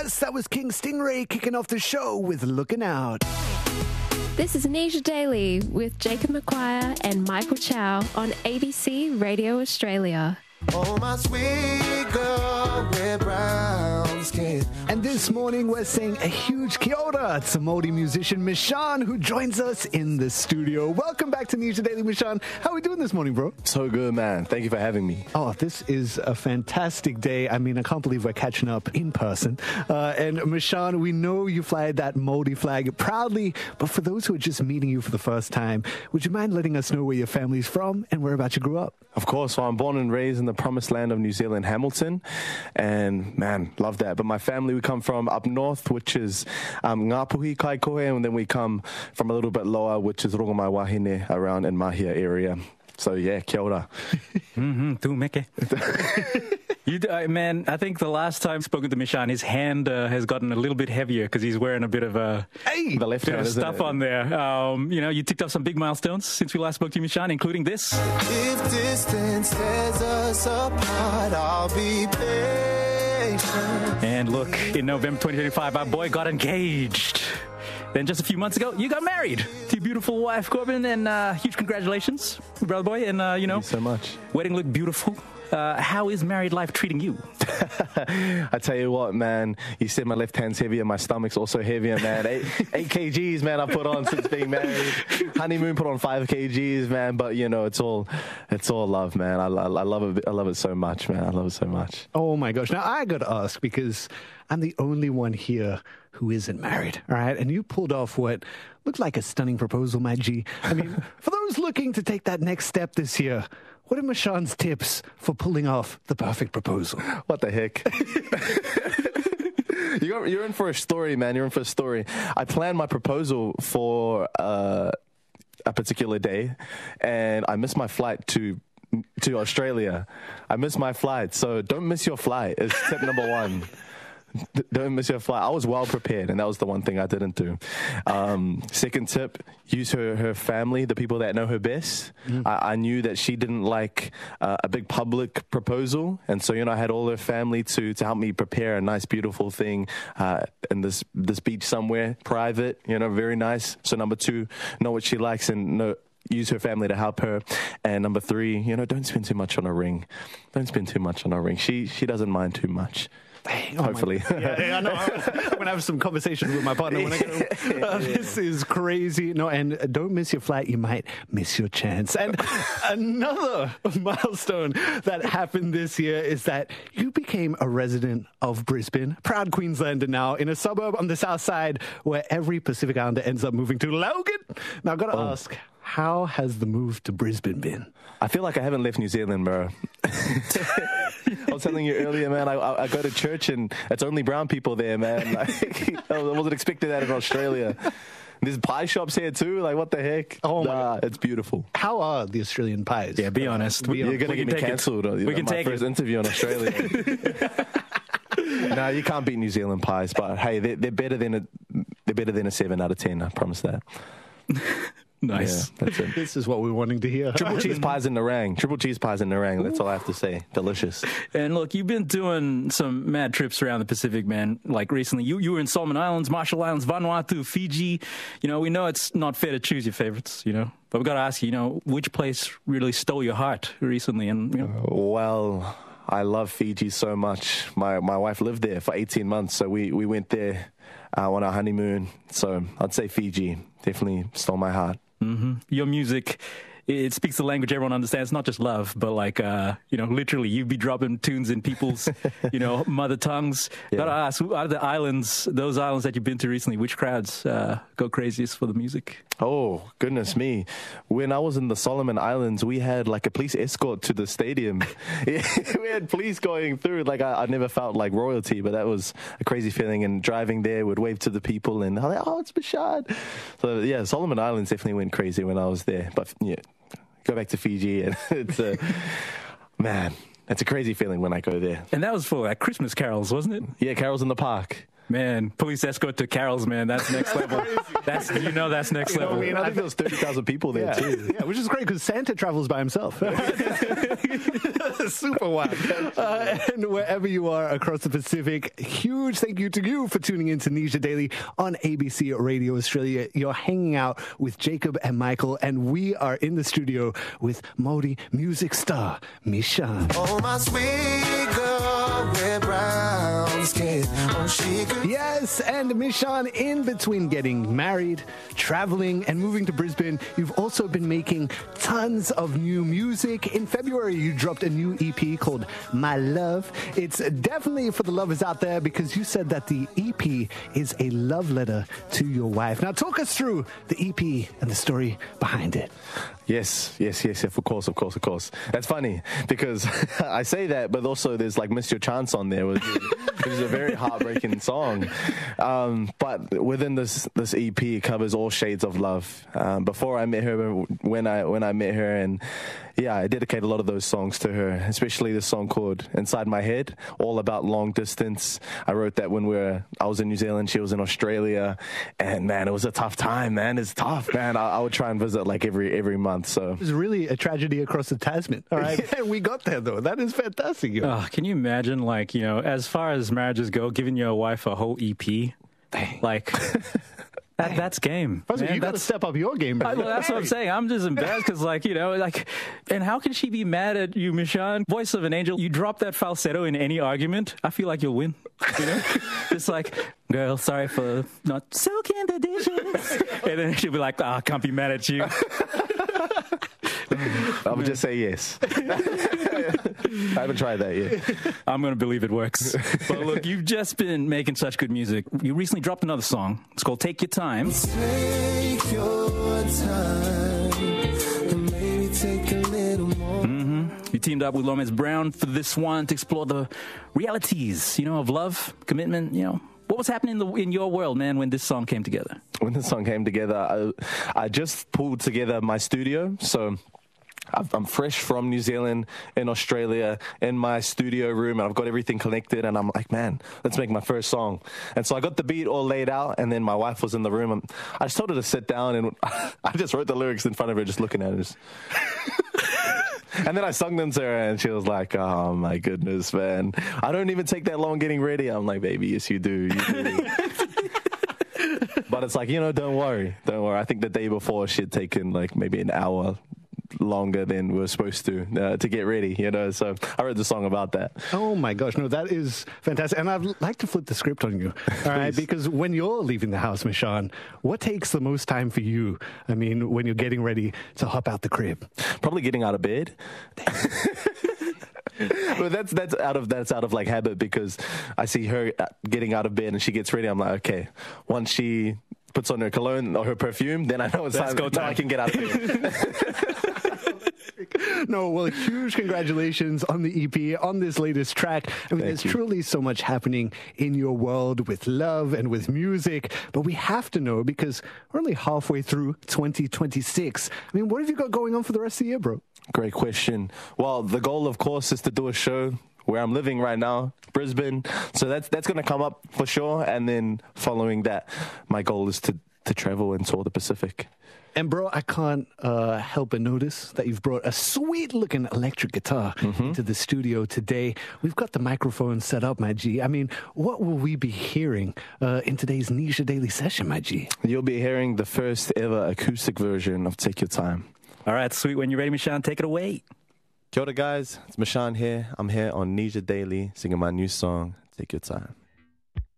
Yes, that was King Stingray kicking off the show with Looking Out. This is Anisha Daly with Jacob McQuire and Michael Chow on ABC Radio Australia. Oh, my sweet girl with brown skin. And this morning we're saying a huge kia ora to Māori musician Mishan, who joins us in the studio. Welcome back to Anisha Daily, Mishan. How are we doing this morning, bro? So good, man. Thank you for having me. Oh, this is a fantastic day. I mean, I can't believe we're catching up in person. And Mishan, we know you fly that Māori flag proudly, but for those who are just meeting you for the first time, would you mind letting us know where your family's from and whereabouts you grew up? Of course. Well, I'm born and raised in the promised land of New Zealand, Hamilton. And, man, love that. But my family, we come from up north, which is Ngāpuhi, Kaikohe, and then we come from a little bit lower, which is Rongomai Wahine, around in Mahia area. So, yeah, kia ora. Tu meke. Man, I think the last time spoken to Mishan, his hand has gotten a little bit heavier because he's wearing a bit of the left hand, stuff on there. You ticked off some big milestones since we last spoke to you, Mishan, including this. If distance tears us apart, I'll be patient. And look, in November 2025, our boy got engaged. Then just a few months ago, you got married to your beautiful wife, Corbin, and huge congratulations, brother boy. And, Thank you so much. Wedding looked beautiful. How is married life treating you? I tell you what, man, you said my left hand's heavier, my stomach's also heavier, man. 8 kgs, man, I put on since being married. Honeymoon put on 5 kgs, man, but, it's all love, man. I love it. I love it so much, man. I love it so much. Oh, my gosh. Now, I got to ask, because I'm the only one here who isn't married, all right? And you pulled off what looked like a stunning proposal, my G. I mean, for those looking to take that next step this year, what are Mishan's tips for pulling off the perfect proposal? What the heck? You're in for a story, man. You're in for a story. I planned my proposal for a particular day, and I missed my flight to Australia. I missed my flight, so don't miss your flight is tip number 1. Don't miss your flight. I was well prepared, and that was the one thing I didn't do. Second tip, use her family, the people that know her best. I knew that she didn't like a big public proposal, and so, I had all her family to help me prepare a nice, beautiful thing in this beach somewhere, private, very nice. So number 2, know what she likes and use her family to help her. And number 3, don't spend too much on a ring. Don't spend too much on a ring. She doesn't mind too much. Hopefully. I know. I'm going to have some conversations with my partner when I get home. This is crazy. No, and don't miss your flight. You might miss your chance. And another milestone that happened this year is that you became a resident of Brisbane, proud Queenslander now, in a suburb on the south side where every Pacific Islander ends up moving to, Logan. Now, I've got to ask, how has the move to Brisbane been? I feel like I haven't left New Zealand, bro. I was telling you earlier, man, I go to church and it's only brown people there, man. I wasn't expecting that in Australia. There's pie shops here too. Like, what the heck? It's beautiful. How are the Australian pies? Yeah, be honest. You're going to get me cancelled. We can take my first interview in Australia. No, you can't beat New Zealand pies. But hey, they're better than a 7 out of 10. I promise that. Nice. Yeah, that's it. This is what we're wanting to hear. Triple cheese pies in Nerang. That's all I have to say. Delicious. And look, you've been doing some mad trips around the Pacific, man. Like recently, you were in Solomon Islands, Marshall Islands, Vanuatu, Fiji. We know it's not fair to choose your favorites, But we've got to ask you, which place really stole your heart recently? And Well, I love Fiji so much. My wife lived there for 18 months, so we went there on our honeymoon. So I'd say Fiji definitely stole my heart. Mm-hmm. Your music, it speaks the language everyone understands, not just love, but literally you'd be dropping tunes in people's, mother tongues. Yeah. Gotta ask, out of the islands, those islands that you've been to recently, which crowds go craziest for the music? Oh, goodness me. When I was in the Solomon Islands, we had like a police escort to the stadium. We had police going through. Like, I never felt like royalty, but that was a crazy feeling. And driving there, would wave to the people and I'm like, oh, it's Mishan. So, yeah, Solomon Islands definitely went crazy when I was there. But, yeah, go back to Fiji and it's man, it's a crazy feeling when I go there. And that was for Christmas carols, wasn't it? Yeah, carols in the park. Man, police escort to Carol's, man. That's next level. That's next level. I mean, I think there was 30,000 people there too. Yeah, which is great because Santa travels by himself. Super wild. And wherever you are across the Pacific, huge thank you to you for tuning in to Nisha Daily on ABC Radio Australia. You're hanging out with Jacob and Michael, and we are in the studio with Māori music star Mishan. Oh, my sweet girl with brown skin. Oh, she could. Yes, and Mishan, in between getting married, traveling, and moving to Brisbane, you've also been making tons of new music. In February, you dropped a new EP called My Love. It's definitely for the lovers out there because you said that the EP is a love letter to your wife. Now, talk us through the EP and the story behind it. Yes, of course. That's funny because I say that, but also there's like Miss Your Chance on there, which is a very heartbreaking song. But within this EP, it covers all shades of love. Before I met her, when I met her, and yeah, I dedicate a lot of those songs to her, especially the song called Inside My Head, all about long distance. I wrote that when I was in New Zealand, she was in Australia, and man, it was a tough time, man. It's tough, man. I would try and visit like every month. So It was really a tragedy across the Tasman. All right. And we got there, though. That is fantastic. Oh, can you imagine, like, as far as marriages go, giving your wife a whole EP? Dang. Like, that's game. First of all, man. you got to step up your game. Well, that's what I'm saying. I'm just embarrassed because, and how can she be mad at you, Mishan? Voice of an angel. You drop that falsetto in any argument, I feel like you'll win. Just like, girl, sorry for not soaking the dishes. And then she'll be like, I can't be mad at you. I would just say yes. I haven't tried that yet. I'm going to believe it works. But look, you've just been making such good music. You recently dropped another song. It's called Take Your Time. Take your time and maybe take a little more. You teamed up with Lomez Brown for this one to explore the realities, of love, commitment, What was happening in your world, man, when this song came together? When this song came together, I just pulled together my studio. So I'm fresh from New Zealand, in Australia, in my studio room, and I've got everything connected, and I'm like, man, let's make my first song. And so I got the beat all laid out, and then my wife was in the room, and I just told her to sit down, and I just wrote the lyrics in front of her, just looking at her. And then I sung them to her, and she was like, oh, my goodness, man. I don't even take that long getting ready. I'm like, baby, yes, you do. But it's like, don't worry. I think the day before she had taken like maybe an hour longer than we were supposed to get ready, so I wrote the song about that. Oh my gosh, no, that is fantastic. And I'd like to flip the script on you, all right? Because when you're leaving the house, Mishan, what takes the most time for you? I mean, when you're getting ready to hop out the crib? Probably getting out of bed. But that's out of like habit, because I see her getting out of bed and she gets ready. I'm like, okay, once she puts on her cologne or her perfume, then I know it's time. I can get out of bed. No, well, huge congratulations on the EP, on this latest track. I mean, there's truly so much happening in your world with love and with music, but we have to know, because we're only halfway through 2026. I mean, what have you got going on for the rest of the year, bro? Great question. Well, the goal, of course, is to do a show where I'm living right now, Brisbane. So that's going to come up for sure. And then following that, my goal is to travel and tour the Pacific. And bro, I can't help but notice that you've brought a sweet-looking electric guitar into the studio today. We've got the microphone set up, my G. I mean, what will we be hearing in today's Nisha Daily session, my G? You'll be hearing the first ever acoustic version of Take Your Time. All right, sweet. When you're ready, Mishan, take it away. Kia ora, guys. It's Mishan here. I'm here on Nisha Daily singing my new song, Take Your Time.